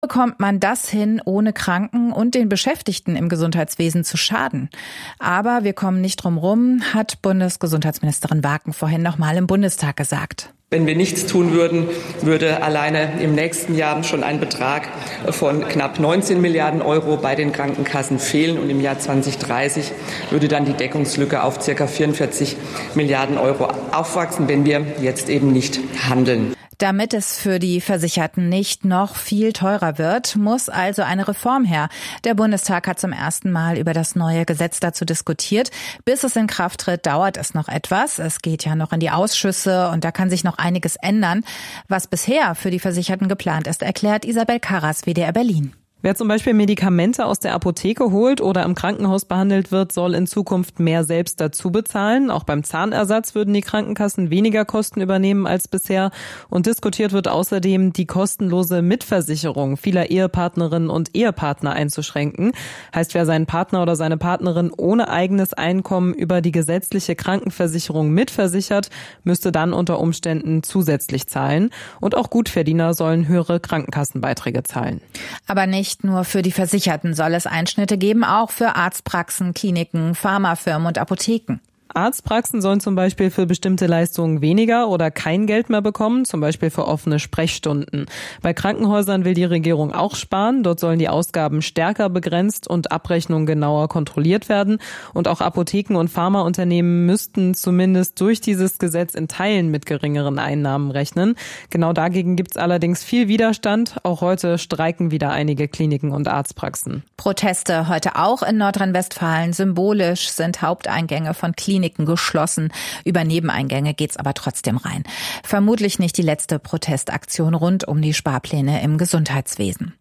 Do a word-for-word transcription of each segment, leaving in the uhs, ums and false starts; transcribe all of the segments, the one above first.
Bekommt man das hin, ohne Kranken und den Beschäftigten im Gesundheitswesen zu schaden? Aber wir kommen nicht drum rum, hat Bundesgesundheitsministerin Waken vorhin noch mal im Bundestag gesagt. Wenn wir nichts tun würden, würde alleine im nächsten Jahr schon ein Betrag von knapp neunzehn Milliarden Euro bei den Krankenkassen fehlen. Und im Jahr zwanzig dreißig würde dann die Deckungslücke auf ca. vierundvierzig Milliarden Euro aufwachsen, wenn wir jetzt eben nicht handeln. Damit es für die Versicherten nicht noch viel teurer wird, muss also eine Reform her. Der Bundestag hat zum ersten Mal über das neue Gesetz dazu diskutiert. Bis es in Kraft tritt, dauert es noch etwas. Es geht ja noch in die Ausschüsse und da kann sich noch einiges ändern. Was bisher für die Versicherten geplant ist, erklärt Isabel Karras, W D R Berlin. Wer zum Beispiel Medikamente aus der Apotheke holt oder im Krankenhaus behandelt wird, soll in Zukunft mehr selbst dazu bezahlen. Auch beim Zahnersatz würden die Krankenkassen weniger Kosten übernehmen als bisher. Und diskutiert wird außerdem, die kostenlose Mitversicherung vieler Ehepartnerinnen und Ehepartner einzuschränken. Heißt, wer seinen Partner oder seine Partnerin ohne eigenes Einkommen über die gesetzliche Krankenversicherung mitversichert, müsste dann unter Umständen zusätzlich zahlen. Und auch Gutverdiener sollen höhere Krankenkassenbeiträge zahlen. Aber nicht Nicht nur für die Versicherten soll es Einschnitte geben, auch für Arztpraxen, Kliniken, Pharmafirmen und Apotheken. Arztpraxen sollen zum Beispiel für bestimmte Leistungen weniger oder kein Geld mehr bekommen, zum Beispiel für offene Sprechstunden. Bei Krankenhäusern will die Regierung auch sparen. Dort sollen die Ausgaben stärker begrenzt und Abrechnungen genauer kontrolliert werden. Und auch Apotheken und Pharmaunternehmen müssten zumindest durch dieses Gesetz in Teilen mit geringeren Einnahmen rechnen. Genau dagegen gibt es allerdings viel Widerstand. Auch heute streiken wieder einige Kliniken und Arztpraxen. Proteste heute auch in Nordrhein-Westfalen. Symbolisch sind Haupteingänge von Kliniken geschlossen. Über Nebeneingänge geht's aber trotzdem rein. Vermutlich nicht die letzte Protestaktion rund um die Sparpläne im Gesundheitswesen.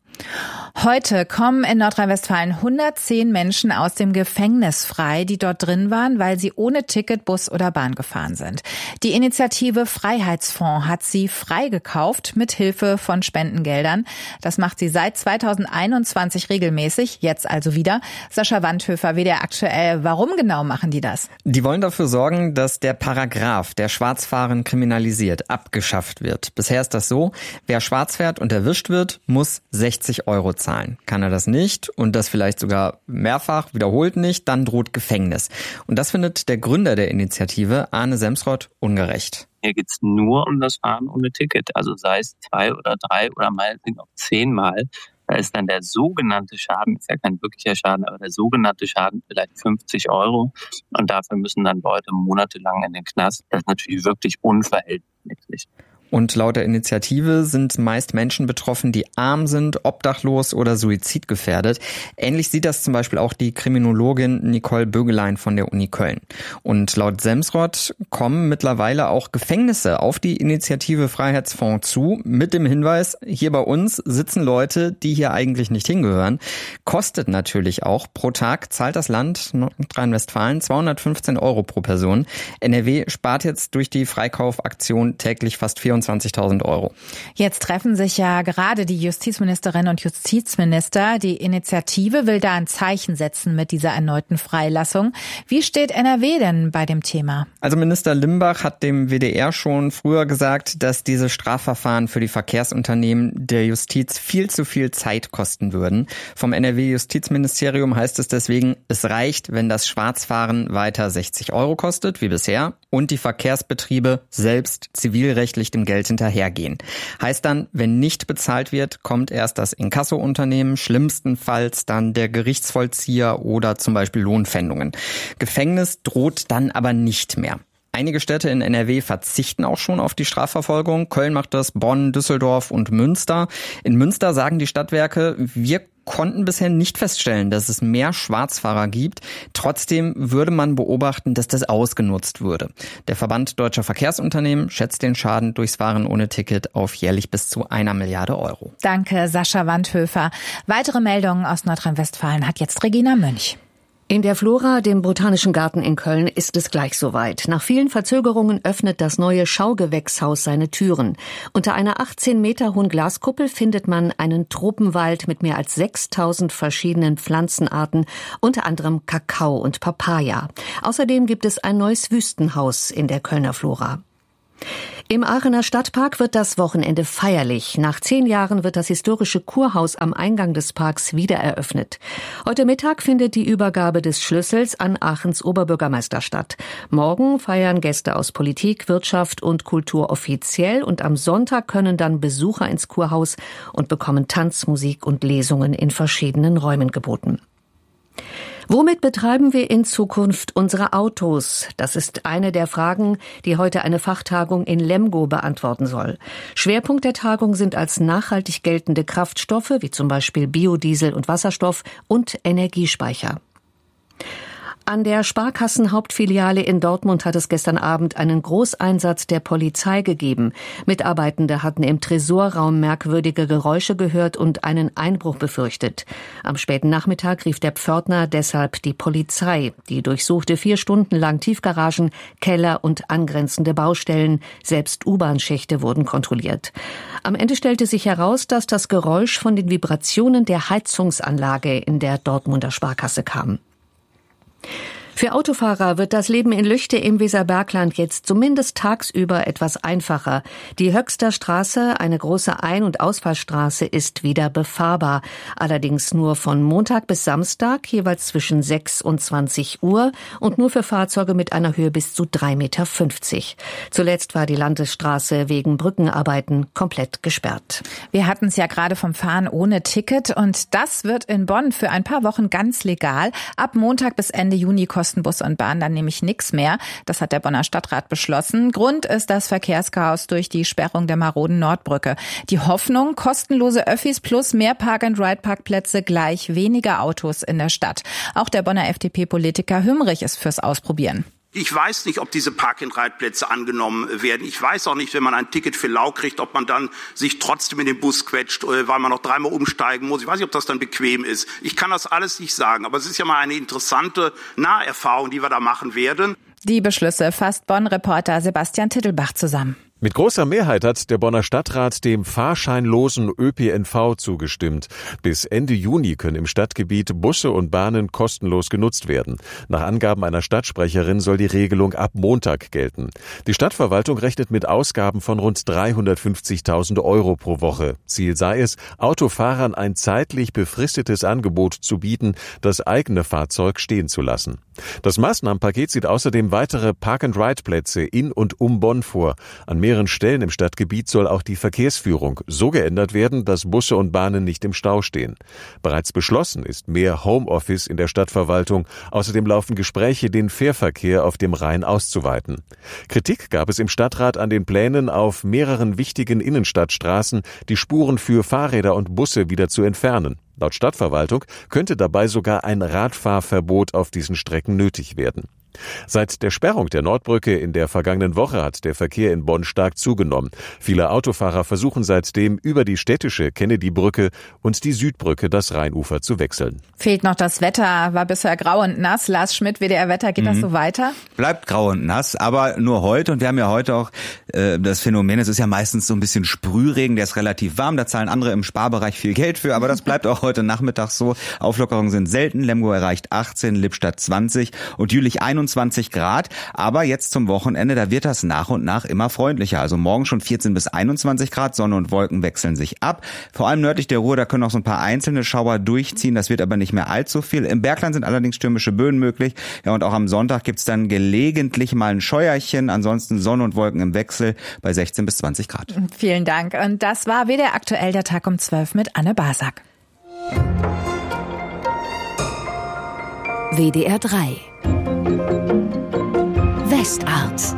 Heute kommen in Nordrhein-Westfalen hundertzehn Menschen aus dem Gefängnis frei, die dort drin waren, weil sie ohne Ticket Bus oder Bahn gefahren sind. Die Initiative Freiheitsfonds hat sie freigekauft mit Hilfe von Spendengeldern. Das macht sie seit zweitausendeinundzwanzig regelmäßig, jetzt also wieder. Sascha Wandhöfer, W D R aktuell. Warum genau machen die das? Die wollen dafür sorgen, dass der Paragraph, der Schwarzfahren kriminalisiert, abgeschafft wird. Bisher ist das so, wer schwarz fährt und erwischt wird, muss sechzig Euro zahlen. Kann er das nicht und das vielleicht sogar mehrfach, wiederholt nicht, dann droht Gefängnis. Und das findet der Gründer der Initiative, Arne Semsrott, ungerecht. Hier geht's nur um das Fahren ohne Ticket. Also sei es zwei oder drei oder meinetwegen auch zehnmal. Da ist dann der sogenannte Schaden, ist ja kein wirklicher Schaden, aber der sogenannte Schaden vielleicht fünfzig Euro. Und dafür müssen dann Leute monatelang in den Knast. Das ist natürlich wirklich unverhältnismäßig. Und laut der Initiative sind meist Menschen betroffen, die arm sind, obdachlos oder suizidgefährdet. Ähnlich sieht das zum Beispiel auch die Kriminologin Nicole Bögelein von der Uni Köln. Und laut Semsrott kommen mittlerweile auch Gefängnisse auf die Initiative Freiheitsfonds zu, mit dem Hinweis, hier bei uns sitzen Leute, die hier eigentlich nicht hingehören. Kostet natürlich auch. Pro Tag zahlt das Land Nordrhein-Westfalen zweihundertfünfzehn Euro pro Person. N R W spart jetzt durch die Freikaufaktion täglich fast vierundzwanzigtausend Euro. Jetzt treffen sich ja gerade die Justizministerinnen und Justizminister. Die Initiative will da ein Zeichen setzen mit dieser erneuten Freilassung. Wie steht N R W denn bei dem Thema? Also Minister Limbach hat dem W D R schon früher gesagt, dass diese Strafverfahren für die Verkehrsunternehmen der Justiz viel zu viel Zeit kosten würden. Vom N R W-Justizministerium heißt es deswegen, es reicht, wenn das Schwarzfahren weiter sechzig Euro kostet, wie bisher, und die Verkehrsbetriebe selbst zivilrechtlich dem Geld hinterhergehen. Heißt dann, wenn nicht bezahlt wird, kommt erst das Inkasso-Unternehmen, schlimmstenfalls dann der Gerichtsvollzieher oder zum Beispiel Lohnpfändungen. Gefängnis droht dann aber nicht mehr. Einige Städte in N R W verzichten auch schon auf die Strafverfolgung. Köln macht das, Bonn, Düsseldorf und Münster. In Münster sagen die Stadtwerke, wir konnten bisher nicht feststellen, dass es mehr Schwarzfahrer gibt. Trotzdem würde man beobachten, dass das ausgenutzt würde. Der Verband Deutscher Verkehrsunternehmen schätzt den Schaden durchs Fahren ohne Ticket auf jährlich bis zu einer Milliarde Euro. Danke, Sascha Wandhöfer. Weitere Meldungen aus Nordrhein-Westfalen hat jetzt Regina Münch. In der Flora, dem Botanischen Garten in Köln, ist es gleich soweit. Nach vielen Verzögerungen öffnet das neue Schaugewächshaus seine Türen. Unter einer achtzehn Meter hohen Glaskuppel findet man einen Tropenwald mit mehr als sechstausend verschiedenen Pflanzenarten, unter anderem Kakao und Papaya. Außerdem gibt es ein neues Wüstenhaus in der Kölner Flora. Im Aachener Stadtpark wird das Wochenende feierlich. Nach zehn Jahren wird das historische Kurhaus am Eingang des Parks wieder eröffnet. Heute Mittag findet die Übergabe des Schlüssels an Aachens Oberbürgermeister statt. Morgen feiern Gäste aus Politik, Wirtschaft und Kultur offiziell und am Sonntag können dann Besucher ins Kurhaus und bekommen Tanz, Musik und Lesungen in verschiedenen Räumen geboten. Womit betreiben wir in Zukunft unsere Autos? Das ist eine der Fragen, die heute eine Fachtagung in Lemgo beantworten soll. Schwerpunkt der Tagung sind als nachhaltig geltende Kraftstoffe, wie zum Beispiel Biodiesel und Wasserstoff und Energiespeicher. An der Sparkassenhauptfiliale in Dortmund hat es gestern Abend einen Großeinsatz der Polizei gegeben. Mitarbeitende hatten im Tresorraum merkwürdige Geräusche gehört und einen Einbruch befürchtet. Am späten Nachmittag rief der Pförtner deshalb die Polizei. Die durchsuchte vier Stunden lang Tiefgaragen, Keller und angrenzende Baustellen. Selbst U-Bahn-Schächte wurden kontrolliert. Am Ende stellte sich heraus, dass das Geräusch von den Vibrationen der Heizungsanlage in der Dortmunder Sparkasse kam. Für Autofahrer wird das Leben in Lüchte im Weserbergland jetzt zumindest tagsüber etwas einfacher. Die Höxter Straße, eine große Ein- und Ausfallstraße, ist wieder befahrbar. Allerdings nur von Montag bis Samstag, jeweils zwischen sechs und zwanzig Uhr und nur für Fahrzeuge mit einer Höhe bis zu drei Meter fünfzig. Zuletzt war die Landesstraße wegen Brückenarbeiten komplett gesperrt. Wir hatten es ja gerade vom Fahren ohne Ticket und das wird in Bonn für ein paar Wochen ganz legal. Ab Montag bis Ende Juni kosten Bus und Bahn dann nämlich nichts mehr. Das hat der Bonner Stadtrat beschlossen. Grund ist das Verkehrschaos durch die Sperrung der maroden Nordbrücke. Die Hoffnung, kostenlose Öffis plus mehr Park-and-Ride-Parkplätze gleich weniger Autos in der Stadt. Auch der Bonner F D P-Politiker Hümmrich ist fürs Ausprobieren. Ich weiß nicht, ob diese Park-and-Ride-Plätze angenommen werden. Ich weiß auch nicht, wenn man ein Ticket für Lau kriegt, ob man dann sich trotzdem in den Bus quetscht, weil man noch dreimal umsteigen muss. Ich weiß nicht, ob das dann bequem ist. Ich kann das alles nicht sagen. Aber es ist ja mal eine interessante Naherfahrung, die wir da machen werden. Die Beschlüsse fasst Bonn-Reporter Sebastian Tittelbach zusammen. Mit großer Mehrheit hat der Bonner Stadtrat dem fahrscheinlosen Ö P N V zugestimmt. Bis Ende Juni können im Stadtgebiet Busse und Bahnen kostenlos genutzt werden. Nach Angaben einer Stadtsprecherin soll die Regelung ab Montag gelten. Die Stadtverwaltung rechnet mit Ausgaben von rund dreihundertfünfzigtausend Euro pro Woche. Ziel sei es, Autofahrern ein zeitlich befristetes Angebot zu bieten, das eigene Fahrzeug stehen zu lassen. Das Maßnahmenpaket sieht außerdem weitere Park-and-Ride-Plätze in und um Bonn vor. An mehreren Stellen im Stadtgebiet soll auch die Verkehrsführung so geändert werden, dass Busse und Bahnen nicht im Stau stehen. Bereits beschlossen ist mehr Homeoffice in der Stadtverwaltung. Außerdem laufen Gespräche, den Fährverkehr auf dem Rhein auszuweiten. Kritik gab es im Stadtrat an den Plänen, auf mehreren wichtigen Innenstadtstraßen die Spuren für Fahrräder und Busse wieder zu entfernen. Laut Stadtverwaltung könnte dabei sogar ein Radfahrverbot auf diesen Strecken nötig werden. Seit der Sperrung der Nordbrücke in der vergangenen Woche hat der Verkehr in Bonn stark zugenommen. Viele Autofahrer versuchen seitdem über die städtische Kennedy-Brücke und die Südbrücke das Rheinufer zu wechseln. Fehlt noch das Wetter, war bisher grau und nass. Lars Schmidt, W D R Wetter, geht mhm. das so weiter? Bleibt grau und nass, aber nur heute. Und wir haben ja heute auch äh, das Phänomen, es ist ja meistens so ein bisschen Sprühregen, der ist relativ warm, da zahlen andere im Sparbereich viel Geld für, aber das bleibt auch heute Nachmittag so. Auflockerungen sind selten, Lemgo erreicht achtzehn, Lippstadt zwanzig und Jülich einundzwanzig Grad. Aber jetzt zum Wochenende, da wird das nach und nach immer freundlicher. Also morgen schon vierzehn bis einundzwanzig Grad, Sonne und Wolken wechseln sich ab. Vor allem nördlich der Ruhr, da können auch so ein paar einzelne Schauer durchziehen, das wird aber nicht mehr allzu viel. Im Bergland sind allerdings stürmische Böen möglich. Ja, und auch am Sonntag gibt's dann gelegentlich mal ein Scheuerchen. Ansonsten Sonne und Wolken im Wechsel bei sechzehn bis zwanzig Grad. Vielen Dank. Und das war W D R aktuell, der Tag um zwölf mit Anne Basak. W D R drei Westart.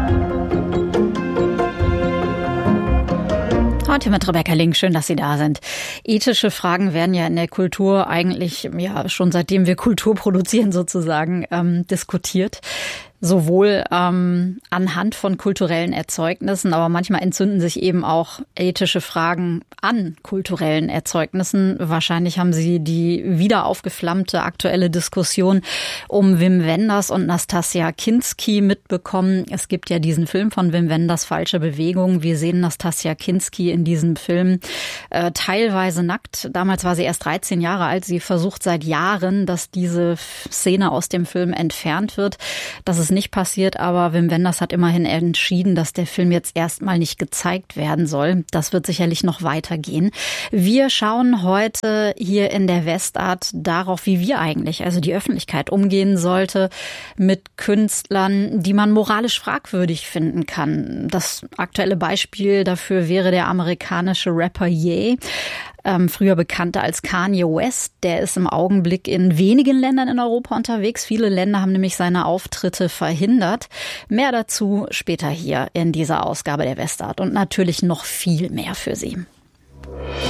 Heute mit Rebecca Link, schön, dass Sie da sind. Ethische Fragen werden ja in der Kultur eigentlich, ja, schon seitdem wir Kultur produzieren sozusagen, ähm, diskutiert. Sowohl ähm, anhand von kulturellen Erzeugnissen, aber manchmal entzünden sich eben auch ethische Fragen an kulturellen Erzeugnissen. Wahrscheinlich haben Sie die wieder aufgeflammte aktuelle Diskussion um Wim Wenders und Nastassja Kinski mitbekommen. Es gibt ja diesen Film von Wim Wenders, Falsche Bewegung. Wir sehen Nastassja Kinski in diesem Film äh, teilweise nackt. Damals war sie erst dreizehn Jahre alt. Sie versucht seit Jahren, dass diese Szene aus dem Film entfernt wird. Das ist ist nicht passiert, aber Wim Wenders hat immerhin entschieden, dass der Film jetzt erstmal nicht gezeigt werden soll. Das wird sicherlich noch weitergehen. Wir schauen heute hier in der Westart darauf, wie wir eigentlich, also die Öffentlichkeit, umgehen sollte mit Künstlern, die man moralisch fragwürdig finden kann. Das aktuelle Beispiel dafür wäre der amerikanische Rapper Ye. Ähm, früher bekannter als Kanye West. Der ist im Augenblick in wenigen Ländern in Europa unterwegs. Viele Länder haben nämlich seine Auftritte verhindert. Mehr dazu später hier in dieser Ausgabe der Westart und natürlich noch viel mehr für Sie.